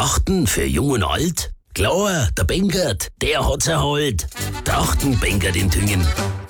Trachten für Jung und Alt? Klar, der Bengert, der hat's erholt. Trachten Bengert in Tüngen.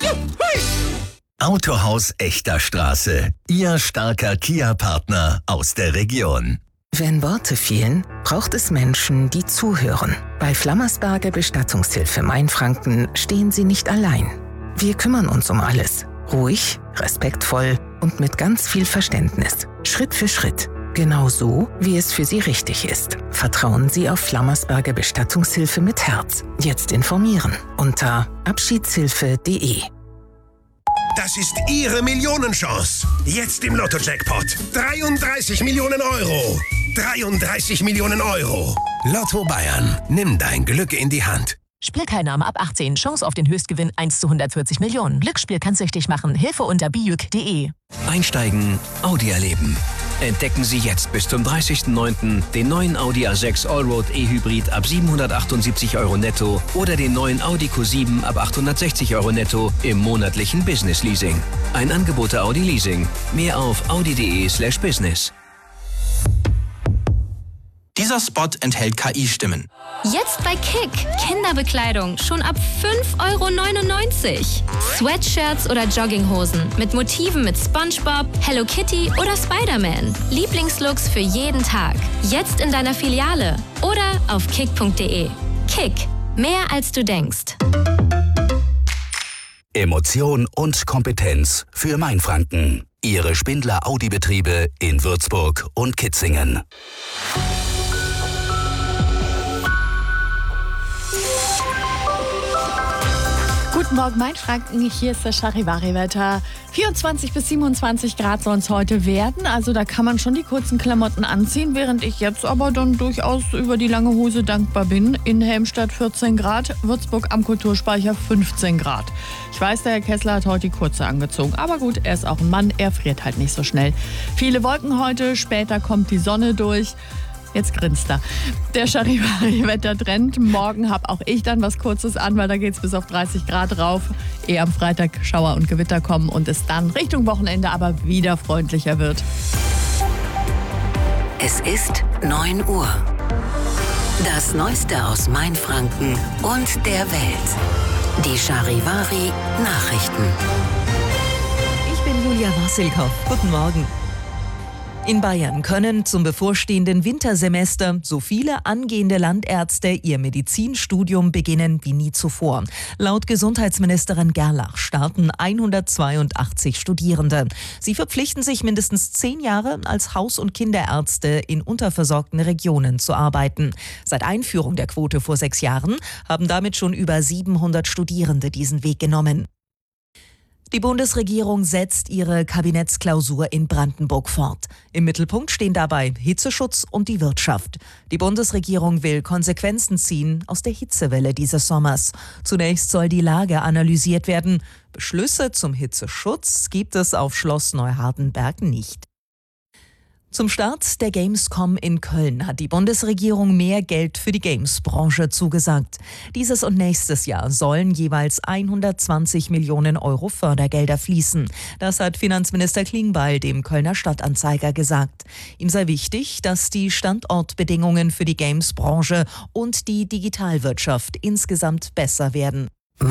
Autohaus Echter Straße. Ihr starker Kia-Partner aus der Region. Wenn Worte fehlen, braucht es Menschen, die zuhören. Bei Flammersberger Bestattungshilfe Mainfranken stehen Sie nicht allein. Wir kümmern uns um alles. Ruhig, respektvoll und mit ganz viel Verständnis. Schritt für Schritt. Genau so, wie es für Sie richtig ist. Vertrauen Sie auf Flammersberger Bestattungshilfe mit Herz. Jetzt informieren unter abschiedshilfe.de. Das ist Ihre Millionenchance. Jetzt im Lotto-Jackpot. 33 Millionen Euro. 33 Millionen Euro. Lotto Bayern. Nimm dein Glück in die Hand. Spielteilnahme ab 18. Chance auf den Höchstgewinn 1 zu 140 Millionen. Glücksspiel kann süchtig machen. Hilfe unter biüc.de. Einsteigen, Audi erleben. Entdecken Sie jetzt bis zum 30.09. den neuen Audi A6 Allroad E-Hybrid ab 778 € netto oder den neuen Audi Q7 ab 860 € netto im monatlichen Business Leasing. Ein Angebot der Audi Leasing. Mehr auf audi.de/business. Dieser Spot enthält KI-Stimmen. Jetzt bei Kick. Kinderbekleidung schon ab 5,99 €. Sweatshirts oder Jogginghosen mit Motiven mit SpongeBob, Hello Kitty oder Spider-Man. Lieblingslooks für jeden Tag. Jetzt in deiner Filiale oder auf kick.de. Kick. Mehr als du denkst. Emotion und Kompetenz für Mainfranken. Ihre Spindler Audi-Betriebe in Würzburg und Kitzingen. Guten Morgen, Mainfranken. Hier ist das Charivari-Wetter. 24 bis 27 Grad soll es heute werden. Also da kann man schon die kurzen Klamotten anziehen, während ich jetzt aber dann durchaus über die lange Hose dankbar bin. In Helmstedt 14 Grad, Würzburg am Kulturspeicher 15 Grad. Ich weiß, der Herr Kessler hat heute die kurze angezogen. Aber gut, er ist auch ein Mann, er friert halt nicht so schnell. Viele Wolken heute, später kommt die Sonne durch. Jetzt grinst er. Der Charivari-Wettertrend. Morgen habe auch ich dann was Kurzes an, weil da geht es bis auf 30 Grad rauf. Ehe am Freitag Schauer und Gewitter kommen und es dann Richtung Wochenende aber wieder freundlicher wird. Es ist 9 Uhr. Das Neueste aus Mainfranken und der Welt. Die Charivari-Nachrichten. Ich bin Julia Wassilkow. Guten Morgen. In Bayern können zum bevorstehenden Wintersemester so viele angehende Landärzte ihr Medizinstudium beginnen wie nie zuvor. Laut Gesundheitsministerin Gerlach starten 182 Studierende. Sie verpflichten sich, mindestens 10 Jahre als Haus- und Kinderärzte in unterversorgten Regionen zu arbeiten. Seit Einführung der Quote vor 6 Jahren haben damit schon über 700 Studierende diesen Weg genommen. Die Bundesregierung setzt ihre Kabinettsklausur in Brandenburg fort. Im Mittelpunkt stehen dabei Hitzeschutz und die Wirtschaft. Die Bundesregierung will Konsequenzen ziehen aus der Hitzewelle dieses Sommers. Zunächst soll die Lage analysiert werden. Beschlüsse zum Hitzeschutz gibt es auf Schloss Neuhardenberg nicht. Zum Start der Gamescom in Köln hat die Bundesregierung mehr Geld für die Games-Branche zugesagt. Dieses und nächstes Jahr sollen jeweils 120 Millionen € Fördergelder fließen. Das hat Finanzminister Klingbeil dem Kölner Stadtanzeiger gesagt. Ihm sei wichtig, dass die Standortbedingungen für die Games-Branche und die Digitalwirtschaft insgesamt besser werden.